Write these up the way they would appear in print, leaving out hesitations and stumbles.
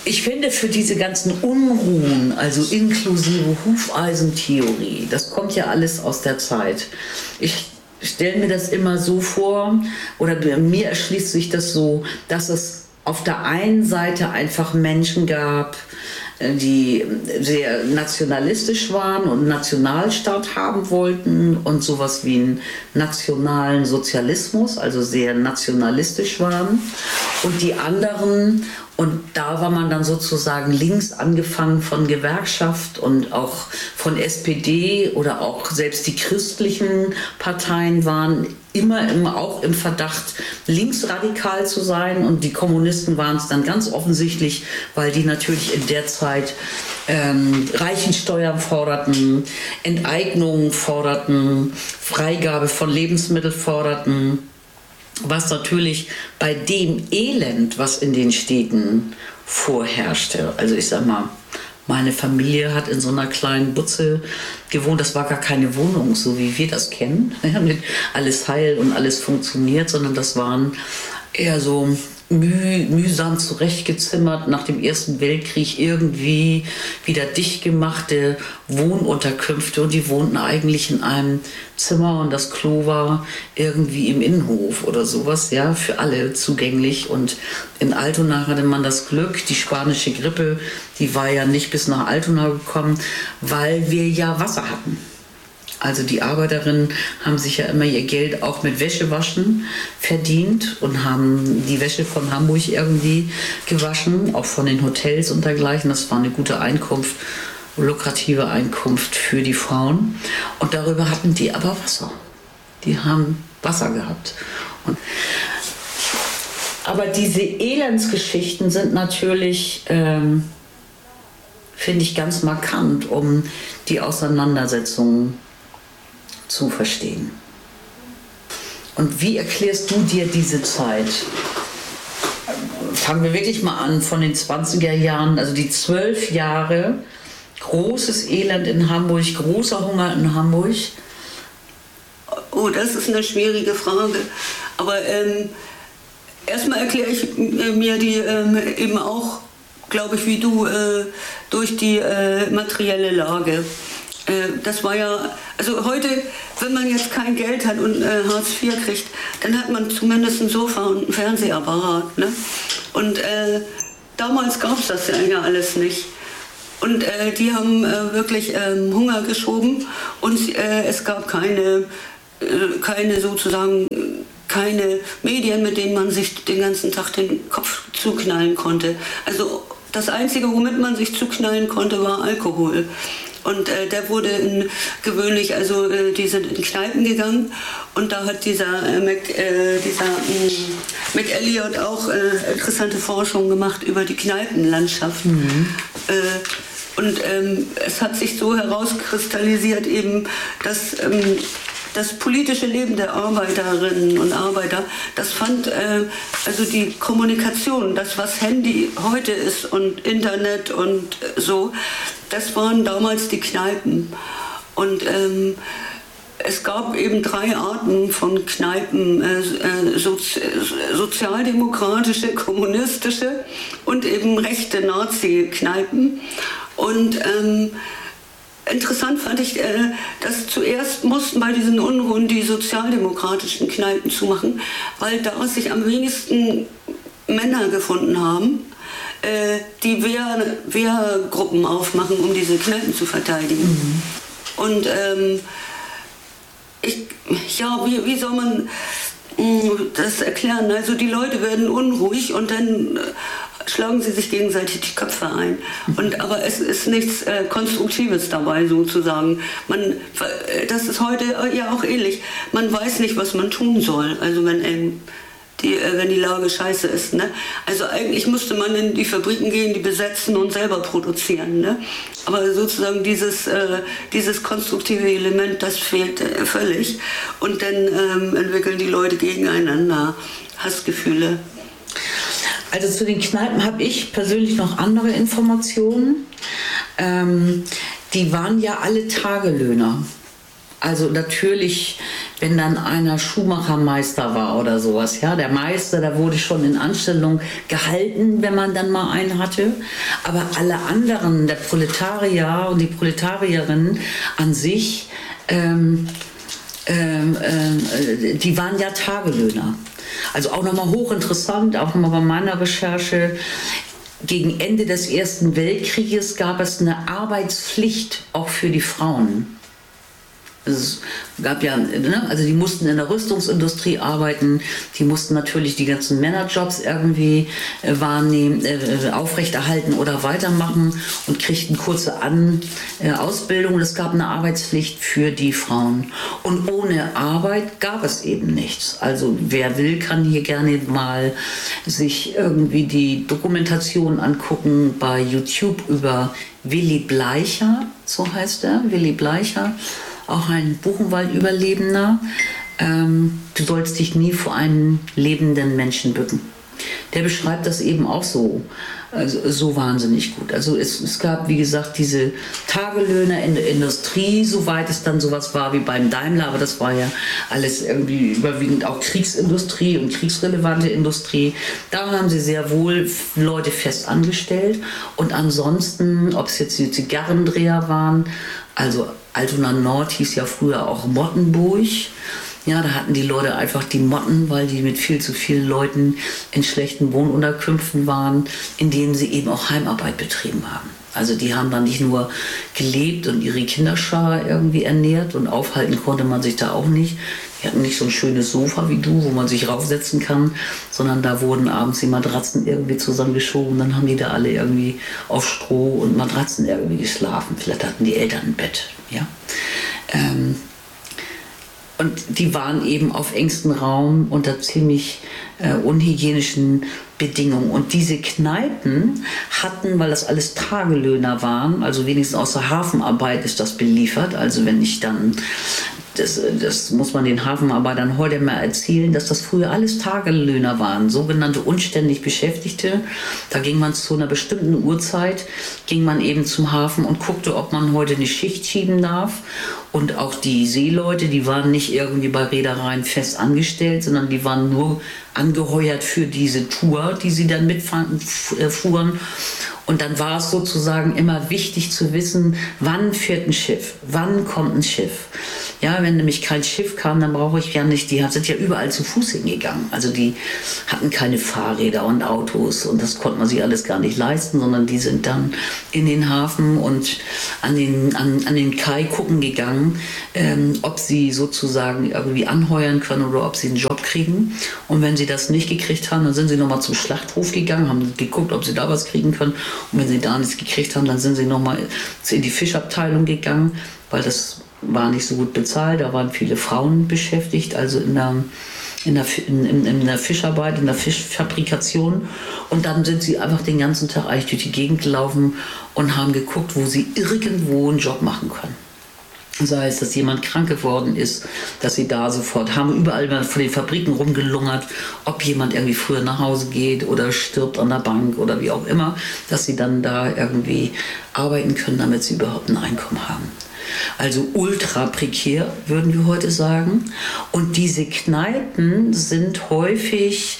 Ich finde für diese ganzen Unruhen, also inklusive Hufeisentheorie, das kommt ja alles aus der Zeit. Ich stelle mir das immer so vor, oder mir erschließt sich das so, dass es auf der einen Seite einfach Menschen gab, die sehr nationalistisch waren und einen Nationalstaat haben wollten und sowas wie einen nationalen Sozialismus, also sehr nationalistisch waren. Und die anderen, und da war man dann sozusagen links, angefangen von Gewerkschaft und auch von SPD oder auch selbst die christlichen Parteien waren immer auch im Verdacht, linksradikal zu sein. Und die Kommunisten waren es dann ganz offensichtlich, weil die natürlich in der Zeit Reichensteuern forderten, Enteignungen forderten, Freigabe von Lebensmitteln forderten. Was natürlich bei dem Elend, was in den Städten vorherrschte, also ich sag mal, meine Familie hat in so einer kleinen Butze gewohnt, das war gar keine Wohnung, so wie wir das kennen, mit alles heil und alles funktioniert, sondern das waren eher so mühsam zurechtgezimmert, nach dem Ersten Weltkrieg irgendwie wieder dicht gemachte Wohnunterkünfte, und die wohnten eigentlich in einem Zimmer und das Klo war irgendwie im Innenhof oder sowas, ja, für alle zugänglich. Und in Altona hatte man das Glück, die spanische Grippe, die war ja nicht bis nach Altona gekommen, weil wir ja Wasser hatten. Also die Arbeiterinnen haben sich ja immer ihr Geld auch mit Wäschewaschen verdient und haben die Wäsche von Hamburg irgendwie gewaschen, auch von den Hotels und dergleichen. Das war eine gute Einkunft, lukrative Einkunft für die Frauen. Und darüber hatten die aber Wasser. Die haben Wasser gehabt. Aber diese Elendsgeschichten sind natürlich, finde ich, ganz markant, um die Auseinandersetzungen zu verstehen. Und wie erklärst du dir diese Zeit? Fangen wir wirklich mal an von den 20er Jahren, also die 12 Jahre, großes Elend in Hamburg, großer Hunger in Hamburg. Oh, das ist eine schwierige Frage. Aber erstmal erkläre ich mir die eben auch, glaube ich, wie du, durch die materielle Lage. Das war ja, also heute, wenn man jetzt kein Geld hat und Hartz IV kriegt, dann hat man zumindest ein Sofa und einen Fernsehapparat. Ne? Und damals gab es das ja alles nicht. Und die haben wirklich Hunger geschoben, und es gab keine Medien, mit denen man sich den ganzen Tag den Kopf zuknallen konnte. Also das Einzige, womit man sich zuknallen konnte, war Alkohol. Und der wurde gewöhnlich in Kneipen gegangen, und da hat dieser McElliot auch interessante Forschung gemacht über die Kneipenlandschaft. Mhm. Und es hat sich so herauskristallisiert eben, dass das politische Leben der Arbeiterinnen und Arbeiter, das fand also die Kommunikation, das was Handy heute ist und Internet und so, das waren damals die Kneipen. Und es gab eben 3 Arten von Kneipen, sozialdemokratische, kommunistische und eben rechte Nazi-Kneipen. Und interessant fand ich, dass zuerst mussten bei diesen Unruhen die sozialdemokratischen Kneipen zumachen, weil da sich am wenigsten Männer gefunden haben, die Wehrgruppen aufmachen, um diese Kneipen zu verteidigen. Mhm. Und wie soll man das erklären? Also die Leute werden unruhig und dann schlagen sie sich gegenseitig die Köpfe ein. Aber es ist nichts Konstruktives dabei, sozusagen. Das ist heute ja auch ähnlich. Man weiß nicht, was man tun soll, also wenn die Lage scheiße ist. Ne? Also eigentlich müsste man in die Fabriken gehen, die besetzen und selber produzieren. Ne? Aber sozusagen dieses konstruktive Element, das fehlt völlig. Und dann entwickeln die Leute gegeneinander Hassgefühle. Also zu den Kneipen habe ich persönlich noch andere Informationen. Die waren ja alle Tagelöhner. Also natürlich wenn dann einer Schuhmachermeister war oder sowas, ja, der Meister, der wurde schon in Anstellung gehalten, wenn man dann mal einen hatte, aber alle anderen, der Proletarier und die Proletarierinnen an sich, die waren ja Tagelöhner. Also auch nochmal hochinteressant, auch nochmal bei meiner Recherche. Gegen Ende des Ersten Weltkrieges gab es eine Arbeitspflicht auch für die Frauen. Es gab ja, also die mussten in der Rüstungsindustrie arbeiten, die mussten natürlich die ganzen Männerjobs irgendwie wahrnehmen, aufrechterhalten oder weitermachen und kriegten kurze Ausbildung. Es gab eine Arbeitspflicht für die Frauen. Und ohne Arbeit gab es eben nichts. Also wer will, kann hier gerne mal sich irgendwie die Dokumentation angucken bei YouTube über Willy Bleicher, so heißt er, Willy Bleicher. Auch ein Buchenwald-Überlebender. Du sollst dich nie vor einem lebenden Menschen bücken. Der beschreibt das eben auch so, also so wahnsinnig gut. Also es gab, wie gesagt, diese Tagelöhner in der Industrie, soweit es dann sowas war wie beim Daimler, aber das war ja alles irgendwie überwiegend auch Kriegsindustrie und kriegsrelevante Industrie. Da haben sie sehr wohl Leute fest angestellt und ansonsten, ob es jetzt die Zigarrendreher waren, also Altona Nord hieß ja früher auch Mottenburg. Ja, da hatten die Leute einfach die Motten, weil die mit viel zu vielen Leuten in schlechten Wohnunterkünften waren, in denen sie eben auch Heimarbeit betrieben haben. Also die haben dann nicht nur gelebt und ihre Kinderschar irgendwie ernährt und aufhalten konnte man sich da auch nicht. Die hatten nicht so ein schönes Sofa wie du, wo man sich raufsetzen kann, sondern da wurden abends die Matratzen irgendwie zusammengeschoben. Dann haben die da alle irgendwie auf Stroh und Matratzen irgendwie geschlafen. Vielleicht hatten die Eltern ein Bett. Ja? Und die waren eben auf engstem Raum unter ziemlich unhygienischen Bedingungen. Und diese Kneipen hatten, weil das alles Tagelöhner waren, also wenigstens aus der Hafenarbeit ist das beliefert, also wenn ich dann, das muss man den Hafenarbeitern heute mal erzählen, dass das früher alles Tagelöhner waren, sogenannte unständig Beschäftigte. Da ging man zu einer bestimmten Uhrzeit, ging man eben zum Hafen und guckte, ob man heute eine Schicht schieben darf. Und auch die Seeleute, die waren nicht irgendwie bei Reedereien fest angestellt, sondern die waren nur angeheuert für diese Tour, die sie dann mitfuhren. Und dann war es sozusagen immer wichtig zu wissen, wann fährt ein Schiff, wann kommt ein Schiff. Ja, wenn nämlich kein Schiff kam, dann brauche ich ja nicht, die sind ja überall zu Fuß hingegangen. Also die hatten keine Fahrräder und Autos und das konnte man sich alles gar nicht leisten, sondern die sind dann in den Hafen und an den Kai gucken gegangen, ob sie sozusagen irgendwie anheuern können oder ob sie einen Job kriegen. Und wenn sie das nicht gekriegt haben, dann sind sie nochmal zum Schlachthof gegangen, haben geguckt, ob sie da was kriegen können. Und wenn sie da nichts gekriegt haben, dann sind sie nochmal in die Fischabteilung gegangen, weil das war nicht so gut bezahlt. Da waren viele Frauen beschäftigt, also in der Fischarbeit, in der Fischfabrikation. Und dann sind sie einfach den ganzen Tag eigentlich durch die Gegend gelaufen und haben geguckt, wo sie irgendwo einen Job machen können. Sei es, dass jemand krank geworden ist, dass sie da sofort haben überall mal vor den Fabriken rumgelungert, ob jemand irgendwie früher nach Hause geht oder stirbt an der Bank oder wie auch immer, dass sie dann da irgendwie arbeiten können, damit sie überhaupt ein Einkommen haben. Also ultra prekär, würden wir heute sagen. Und diese Kneipen sind häufig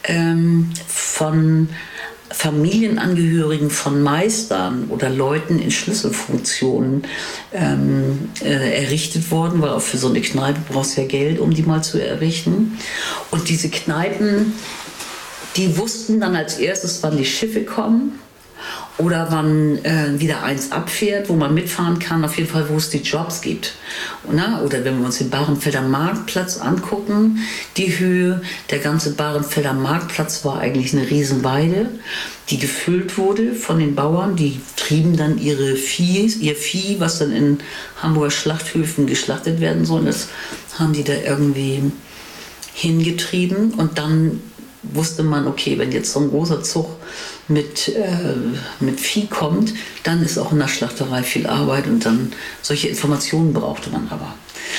von Familienangehörigen von Meistern oder Leuten in Schlüsselfunktionen errichtet worden, weil auch für so eine Kneipe brauchst du ja Geld, um die mal zu errichten. Und diese Kneipen, die wussten dann als erstes, wann die Schiffe kommen oder wann wieder eins abfährt, wo man mitfahren kann, auf jeden Fall, wo es die Jobs gibt. Oder wenn wir uns den Bahrenfelder Marktplatz angucken, die Höhe, der ganze Bahrenfelder Marktplatz war eigentlich eine Riesenweide, die gefüllt wurde von den Bauern, die trieben dann ihr Vieh, was dann in Hamburger Schlachthöfen geschlachtet werden soll, das haben die da irgendwie hingetrieben und dann wusste man, okay, wenn jetzt so ein großer Zug mit Vieh kommt, dann ist auch in der Schlachterei viel Arbeit und dann solche Informationen brauchte man aber.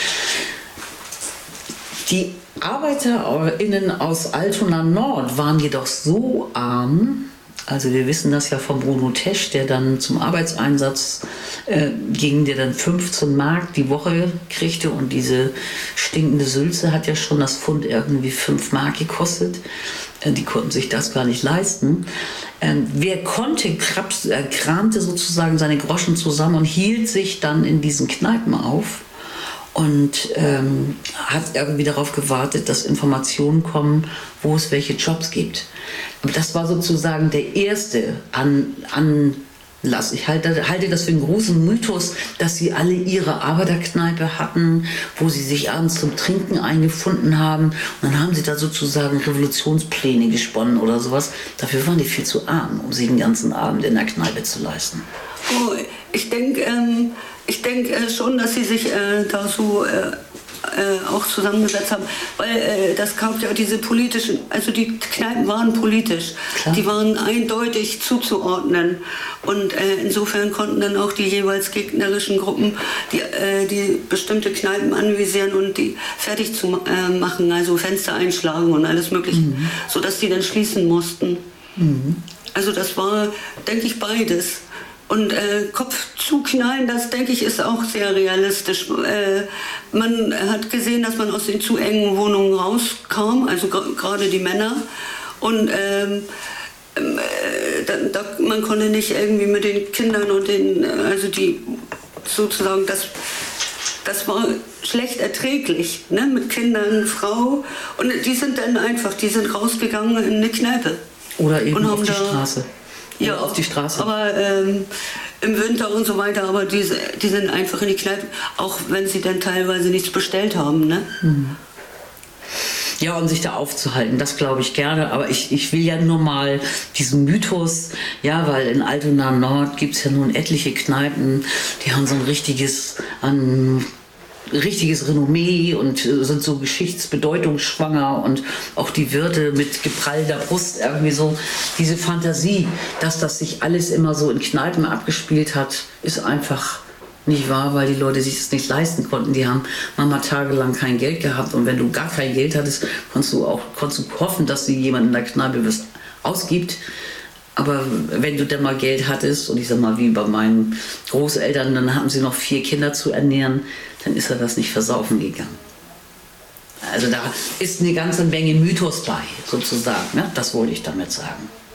Die ArbeiterInnen aus Altona Nord waren jedoch so arm, Also wir wissen das ja von Bruno Tesch, der dann zum Arbeitseinsatz ging, der dann 15 Mark die Woche kriegte und diese stinkende Sülze hat ja schon das Pfund irgendwie 5 Mark gekostet. Die konnten sich das gar nicht leisten. Wer konnte, kramte sozusagen seine Groschen zusammen und hielt sich dann in diesen Kneipen auf und hat irgendwie darauf gewartet, dass Informationen kommen, wo es welche Jobs gibt. Aber das war sozusagen der erste Anlass. Ich halte das für einen großen Mythos, dass sie alle ihre Arbeiterkneipe hatten, wo sie sich abends zum Trinken eingefunden haben. Und dann haben sie da sozusagen Revolutionspläne gesponnen oder sowas. Dafür waren die viel zu arm, um sich den ganzen Abend in der Kneipe zu leisten. Oh, ich denke schon, dass sie sich da so auch zusammengesetzt haben, weil das gab ja diese politischen, also die Kneipen waren politisch, klar. Die waren eindeutig zuzuordnen und insofern konnten dann auch die jeweils gegnerischen Gruppen die bestimmte Kneipen anvisieren und die fertig zu machen, also Fenster einschlagen und alles mögliche, sodass die dann schließen mussten. Also das war, denke ich, beides. Und Kopf zuknallen, das denke ich, ist auch sehr realistisch. Man hat gesehen, dass man aus den zu engen Wohnungen rauskam, also gerade die Männer. Und man konnte nicht irgendwie mit den Kindern und also die sozusagen, das war schlecht erträglich, ne? Mit Kindern, Frau. Und die sind rausgegangen in eine Kneipe. Oder eben auf die Straße. Ja, auf die Straße. Aber im Winter und so weiter, aber die sind einfach in die Kneipe, auch wenn sie dann teilweise nichts bestellt haben. Ne? Ja, um sich da aufzuhalten, das glaube ich gerne. Aber ich will ja nur mal diesen Mythos, ja, weil in Altona Nord gibt es ja nun etliche Kneipen, die haben so ein richtiges Renommee und sind so geschichtsbedeutungsschwanger und auch die Wirte mit geprallter Brust, irgendwie so diese Fantasie, dass das sich alles immer so in Kneipen abgespielt hat, ist einfach nicht wahr, weil die Leute sich das nicht leisten konnten. Die haben manchmal tagelang kein Geld gehabt und wenn du gar kein Geld hattest, konntest du hoffen, dass dir jemand in der Kneipe ausgibt. Aber wenn du dann mal Geld hattest, und ich sag mal, wie bei meinen Großeltern, dann hatten sie noch 4 Kinder zu ernähren, dann ist er das nicht versaufen gegangen. Also da ist eine ganze Menge Mythos bei, sozusagen, ne? Das wollte ich damit sagen.